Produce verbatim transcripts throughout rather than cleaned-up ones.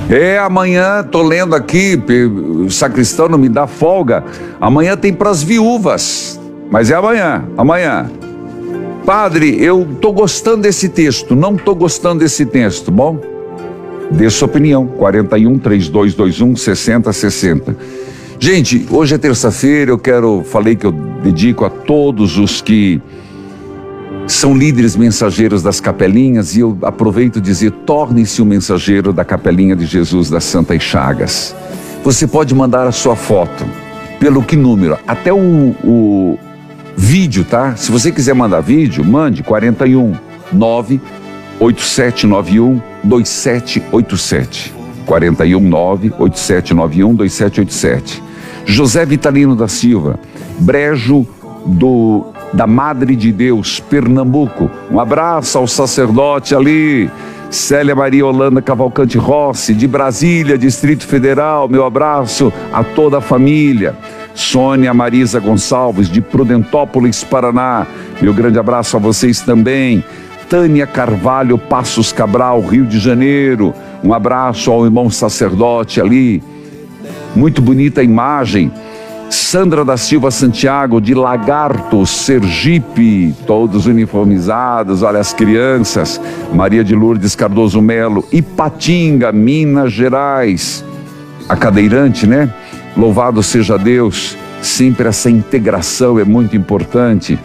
É, amanhã, tô lendo aqui, o sacristão não me dá folga. Amanhã tem pras viúvas, mas é amanhã, amanhã. Padre, eu tô gostando desse texto, não tô gostando desse texto, bom? Dê sua opinião, quarenta e um, trinta e dois vinte e um, sessenta, sessenta. Gente, hoje é terça-feira, eu quero, falei que eu dedico a todos os que são líderes mensageiros das capelinhas, e eu aproveito dizer, torne-se um mensageiro da capelinha de Jesus das Santas Chagas. Você pode mandar a sua foto, pelo que número? Até o, o vídeo, tá? Se você quiser mandar vídeo, mande quarenta e um, nove oito sete nove um, dois sete oito sete. quarenta e um, nove oito sete nove um, dois sete oito sete. José Vitalino da Silva, Brejo do... da Madre de Deus, Pernambuco. Um abraço ao sacerdote ali. Célia Maria Holanda Cavalcante Rossi, de Brasília, Distrito Federal. Meu abraço a toda a família. Sônia Marisa Gonçalves, de Prudentópolis, Paraná. Meu grande abraço a vocês também. Tânia Carvalho Passos Cabral, Rio de Janeiro. Um abraço ao irmão sacerdote ali. Muito bonita a imagem. Sandra da Silva Santiago, de Lagarto, Sergipe, todos uniformizados, olha as crianças. Maria de Lourdes Cardoso Melo, Ipatinga, Minas Gerais. A cadeirante, né? Louvado seja Deus, sempre essa integração é muito importante.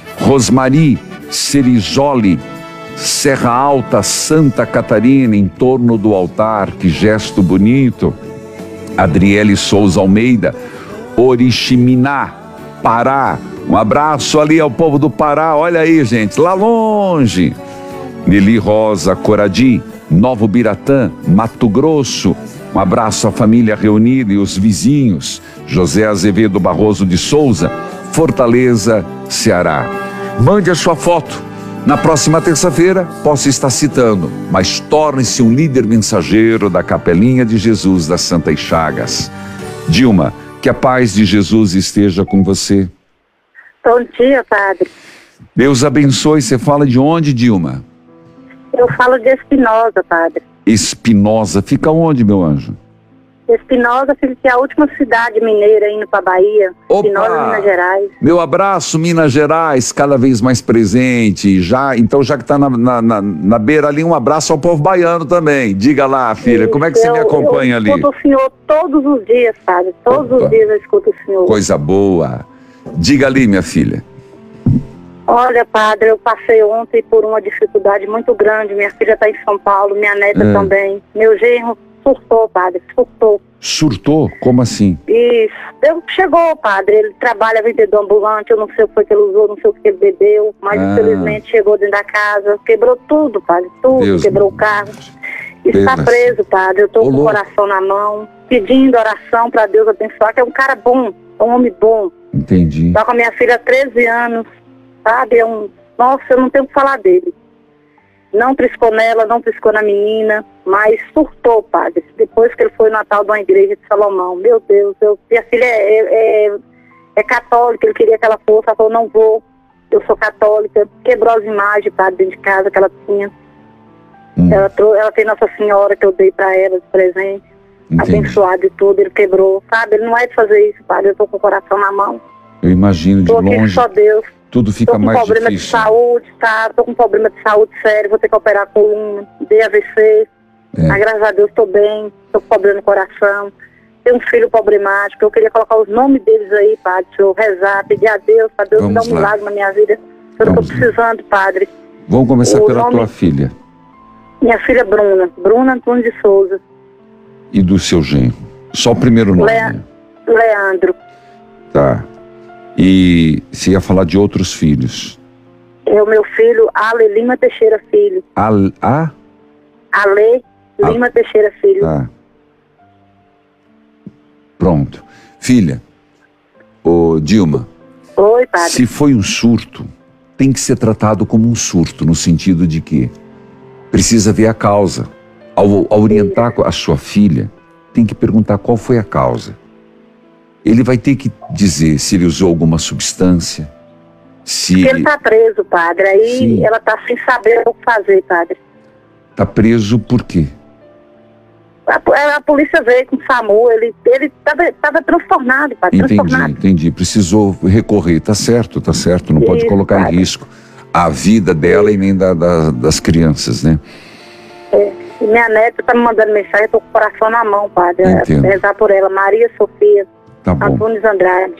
Rosmari Cerizoli, Serra Alta, Santa Catarina, em torno do altar, que gesto bonito. Adriele Souza Almeida, Oriximiná, Pará. Um abraço ali ao povo do Pará, olha aí, gente, lá longe. Nili Rosa Coradi, Novo Biratã, Mato Grosso. Um abraço à família reunida e os vizinhos. José Azevedo Barroso de Souza, Fortaleza, Ceará. Mande a sua foto. Na próxima terça-feira, posso estar citando, mas torne-se um líder mensageiro da Capelinha de Jesus das Santas Chagas. Dilma, que a paz de Jesus esteja com você. Bom dia, padre. Deus abençoe. Você fala de onde, Dilma? Eu falo de Espinosa, padre. Espinosa, fica onde, meu anjo? Espinosa fica a última cidade mineira indo para Bahia. Opa! Espinosa, Minas Gerais. Meu abraço, Minas Gerais, cada vez mais presente. Já, então, já que está na, na, na, na beira ali, um abraço ao povo baiano também. Diga lá, filha, Isso, como é que você eu, me acompanha eu ali? Eu escuto o senhor todos os dias, padre. Todos Opa. os dias eu escuto o senhor. Coisa boa. Diga ali, minha filha. Olha, padre, eu passei ontem por uma dificuldade muito grande. Minha filha está em São Paulo, minha neta É. também. Meu genro surtou, padre, surtou. Surtou? Como assim? Isso. Eu, chegou, padre, ele trabalha vendedor ambulante, eu não sei o que foi que ele usou, não sei o que ele bebeu, mas Ah. infelizmente chegou dentro da casa, quebrou tudo, padre, tudo, Deus quebrou Deus. o carro. Está Deus. preso, padre, eu tô Ô, com o louco. coração na mão, pedindo oração para Deus abençoar, que é um cara bom, é um homem bom. Entendi. Tá com a minha filha há treze anos, sabe, é um... Nossa, eu não tenho o que falar dele. Não triscou nela, não triscou na menina, mas surtou, padre. Depois que ele foi no Natal de uma igreja de Salomão. Meu Deus, eu, minha filha é, é, é católica, ele queria que ela fosse, ela falou, não vou, eu sou católica. Quebrou as imagens, padre, dentro de casa que ela tinha. Hum. Ela, trou- ela tem Nossa Senhora que eu dei para ela de presente, Entendi. abençoado e tudo, ele quebrou, sabe? Ele não é de fazer isso, padre, eu tô com o coração na mão. Eu imagino de Tô aqui longe, só Deus. tudo fica Tô com mais problema difícil. de saúde, tá? Tô com problema de saúde sério, vou ter que operar a coluna, dei A V C. É. Mas graças a Deus tô bem, tô com problema no coração. Tenho um filho problemático, eu queria colocar os nomes deles aí, padre, senhor, rezar, pedir a Deus, pra Deus me dar Vamos um lá. milagre na minha vida. Eu tô Vamos lá. precisando, padre. Vamos começar O pela nome- tua filha Minha filha Bruna, Bruna Antônio de Souza, e do seu genro. Só o primeiro nome. Lea- né? Leandro. Tá. E você ia falar de outros filhos. É o meu filho, Ale Lima Teixeira Filho. A, a? Ale Ah. Lima Teixeira Filho. Tá. Pronto. Filha, ô Dilma, Oi, padre. se foi um surto, tem que ser tratado como um surto, no sentido de que precisa ver a causa. Ao, ao orientar a sua filha, tem que perguntar qual foi a causa. Ele vai ter que dizer se ele usou alguma substância, se Porque ele ele tá preso, padre. Aí Sim. ela tá sem saber o que fazer, padre. está preso por quê? A, a polícia veio com o SAMU, ele estava transtornado, pai, entendi, transtornado. Entendi, precisou recorrer, tá certo, tá certo, não Isso, pode colocar padre. em risco a vida dela Isso. e nem da, da, das crianças, né? É, e minha neta tá me mandando mensagem, eu tô com o coração na mão, padre, Entendo. rezar por ela, Maria Sofia tá bom. Antunes Andrade.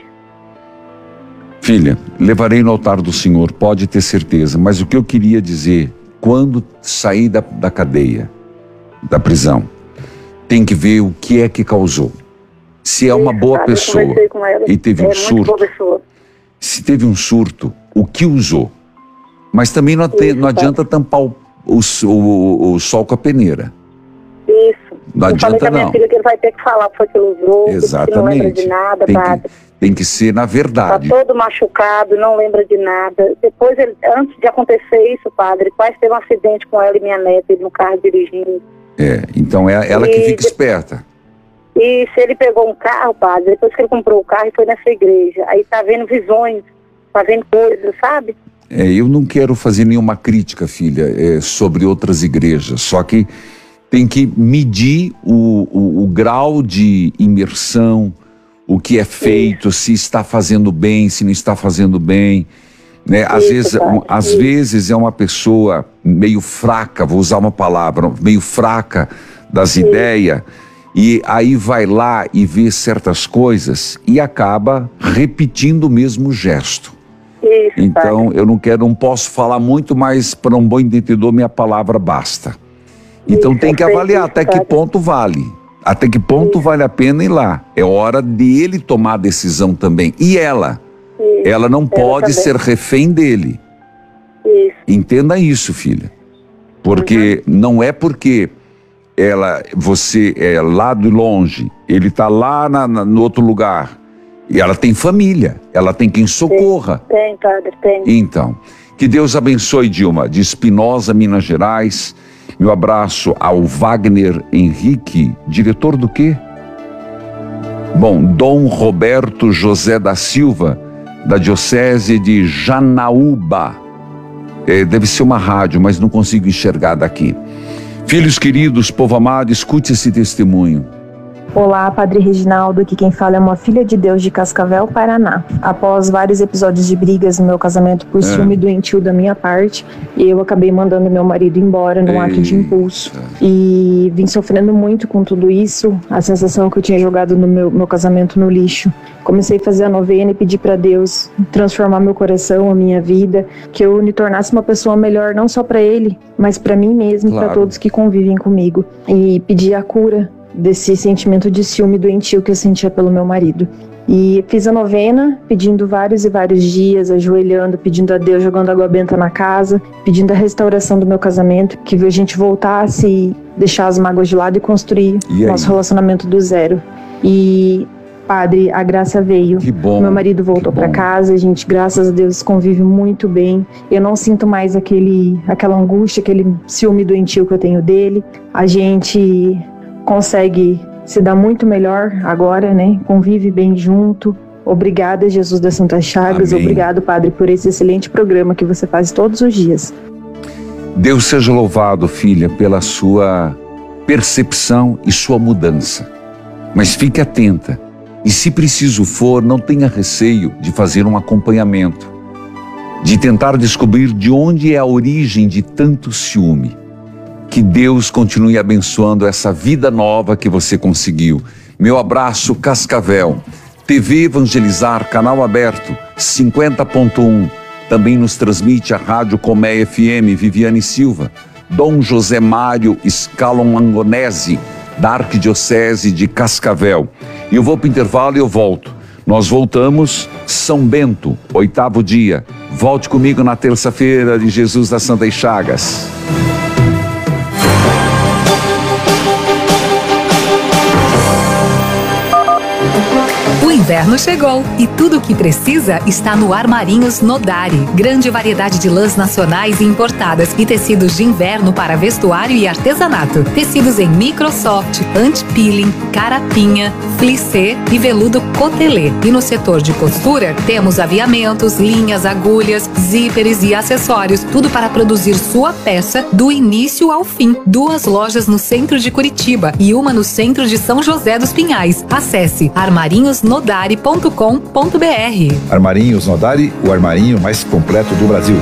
Filha, levarei no altar do Senhor, pode ter certeza, mas o que eu queria dizer, quando sair da, da cadeia, da prisão, tem que ver o que é que causou. Se é uma boa Isso, pessoa e teve é um surto, se teve um surto, o que usou? Mas também não, Isso, não adianta tampar o, o, o, o sol com a peneira. Isso. Não eu adianta falei com a minha não. filha que ele vai ter que falar o que foi que ele usou, Exatamente. que não lembra de nada, tem padre. Que, tem que ser na verdade. Está todo machucado, não lembra de nada. Depois, ele, antes de acontecer isso, padre, quase teve um acidente com ela e minha neta, ele no carro dirigindo. É, então é ela e, que fica esperta. E se ele pegou um carro, padre, depois que ele comprou o carro e foi nessa igreja, aí tá vendo visões, tá vendo coisas, sabe? É, eu não quero fazer nenhuma crítica, filha, é, sobre outras igrejas, só que tem que medir o, o, o grau de imersão, o que é feito, Isso. se está fazendo bem, se não está fazendo bem. Né? Às, Isso, vezes, um, às vezes é uma pessoa meio fraca, vou usar uma palavra, meio fraca das Isso. ideias, e aí vai lá e vê certas coisas e acaba repetindo o mesmo gesto. Isso, então, pai. eu não quero, não posso falar muito, mas para um bom entendedor, minha palavra basta. Então Isso, tem que avaliar até que ponto vale. Até que ponto Isso. vale a pena ir lá. É hora de ele tomar a decisão também. E ela? Isso. Ela não ela pode também. ser refém dele. Isso. Entenda isso, filha. Porque uhum. não é porque ela, você é lá de longe, ele está lá na, na, no outro lugar. E ela tem família. Ela tem quem socorra. Tem, padre, tem. Então, que Deus abençoe, Dilma, de Espinosa, Minas Gerais. Meu abraço ao Wagner Henrique, diretor do quê? Bom, Dom Roberto José da Silva, da Diocese de Janaúba. É, deve ser uma rádio, mas não consigo enxergar daqui. Filhos queridos, povo amado, escute esse testemunho. Olá, Padre Reginaldo, aqui quem fala é uma filha de Deus de Cascavel, Paraná. Após vários episódios de brigas no meu casamento por é. ciúme doentio da minha parte, eu acabei mandando meu marido embora num Eita. ato de impulso. E vim sofrendo muito com tudo isso, a sensação que eu tinha jogado no meu, meu casamento no lixo. Comecei a fazer a novena e pedir para Deus transformar meu coração, a minha vida, que eu me tornasse uma pessoa melhor, não só para ele, mas para mim mesmo, claro. para todos que convivem comigo. E pedir a cura desse sentimento de ciúme doentio que eu sentia pelo meu marido. E fiz a novena, pedindo vários e vários dias, ajoelhando, pedindo a Deus, jogando água benta na casa, pedindo a restauração do meu casamento, que a gente voltasse e deixar as mágoas de lado e construir e nosso relacionamento do zero. E, padre, a graça veio. Que bom, meu marido voltou para casa, a gente, graças a Deus, convive muito bem. Eu não sinto mais aquele, aquela angústia, aquele ciúme doentio que eu tenho dele. A gente consegue se dar muito melhor agora, né? Convive bem junto. Obrigada, Jesus das Santas Chagas. Amém. Obrigado, Padre, por esse excelente programa que você faz todos os dias. Deus seja louvado, filha, pela sua percepção e sua mudança. Mas fique atenta. E se preciso for, não tenha receio de fazer um acompanhamento, de tentar descobrir de onde é a origem de tanto ciúme. Que Deus continue abençoando essa vida nova que você conseguiu. Meu abraço, Cascavel. T V Evangelizar, canal aberto, cinquenta ponto um. Também nos transmite a Rádio Comé F M, Viviane Silva. Dom José Mário Scalon Angonese, da Arquidiocese de Cascavel. E eu vou para o intervalo e eu volto. Nós voltamos, São Bento, oitavo dia. Volte comigo na terça-feira de Jesus das Santas Chagas. inverno chegou e tudo o que precisa está no Armarinhos Nodari. Grande variedade de lãs nacionais e importadas e tecidos de inverno para vestuário e artesanato. Tecidos em microsoft, anti-peeling, carapinha, plissé e veludo cotelê. E no setor de costura, temos aviamentos, linhas, agulhas, zíperes e acessórios. Tudo para produzir sua peça do início ao fim. Duas lojas no centro de Curitiba e uma no centro de São José dos Pinhais. Acesse armarinhos nodari ponto com ponto br. Armarinhos Nodari, o armarinho mais completo do Brasil.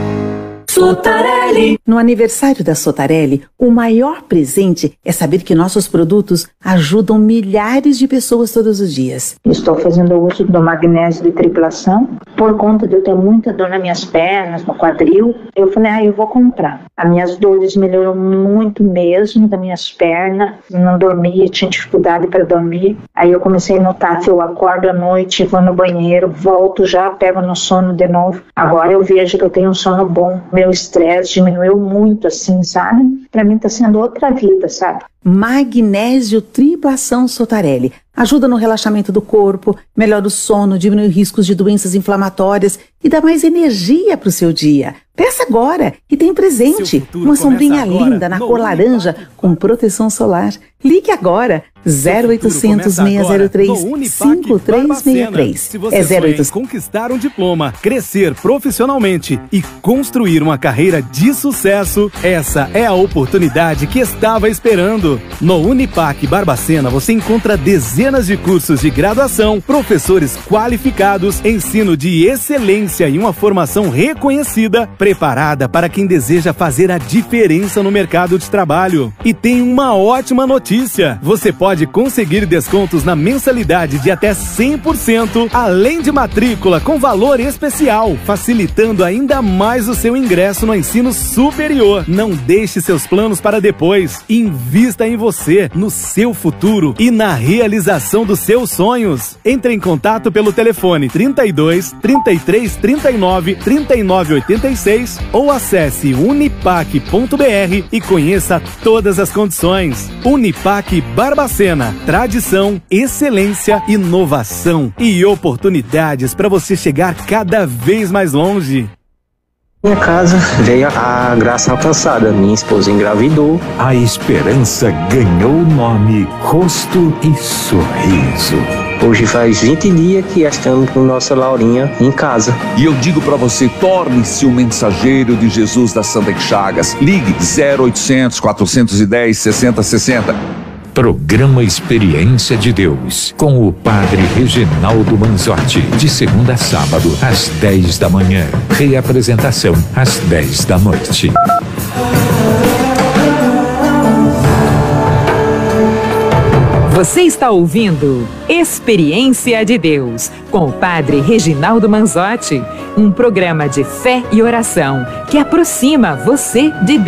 Sotarelli. No aniversário da Sotarelli, o maior presente é saber que nossos produtos ajudam milhares de pessoas todos os dias. Estou fazendo uso do magnésio de triplação. Por conta de eu ter muita dor nas minhas pernas, no quadril, eu falei, ah, eu vou comprar. As minhas dores melhoram muito mesmo, das minhas pernas. Não dormia, tinha dificuldade para dormir. Aí eu comecei a notar que eu acordo à noite, vou no banheiro, volto já, pego no sono de novo. Agora eu vejo que eu tenho um sono bom. Meu estresse diminuiu muito, assim, sabe? Pra mim tá sendo outra vida, sabe? Magnésio Triplação Sotarelli. Ajuda no relaxamento do corpo, melhora o sono, diminui riscos de doenças inflamatórias e dá mais energia pro seu dia. Peça agora e tem presente. Uma sombrinha linda na cor laranja com proteção solar. Ligue agora. zero oitocentos, seis zero três, cinco três seis três. Se você é zero oitocentos conquistar um diploma, crescer profissionalmente e construir uma carreira de sucesso, essa é a oportunidade que estava esperando. No Unipac Barbacena você encontra dezenas de cursos de graduação, professores qualificados, ensino de excelência e uma formação reconhecida, preparada para quem deseja fazer a diferença no mercado de trabalho. E tem uma ótima notícia: você pode conseguir descontos na mensalidade de até cem por cento, além de matrícula com valor especial, facilitando ainda mais o seu ingresso no ensino superior. Não deixe seus planos para depois. Invista em você, no seu futuro e na realização dos seus sonhos. Entre em contato pelo telefone trinta e dois, trinta e três, trinta e nove, trinta e nove oitenta e seis ou acesse unipac ponto br e conheça todas as condições. Unipac Barbacena, tradição, excelência, inovação e oportunidades para você chegar cada vez mais longe. Minha casa veio a graça alcançada, minha esposa engravidou. A esperança ganhou o nome Rosto e Sorriso. Hoje faz vinte dias que estamos com nossa Laurinha em casa. E eu digo para você, torne-se um mensageiro de Jesus das Santa Chagas. Ligue zero oitocentos, quatrocentos e dez, sessenta sessenta. Programa Experiência de Deus, com o Padre Reginaldo Manzotti, de segunda a sábado, às dez da manhã. Reapresentação, às dez da noite. Você está ouvindo Experiência de Deus, com o Padre Reginaldo Manzotti, um programa de fé e oração que aproxima você de Deus.